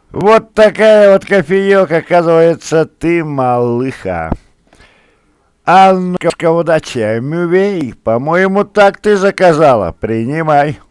Вот такая вот кофеек, оказывается, ты, малыха. А ну-ка, удачи, Мювей, по-моему, так ты заказала. Принимай.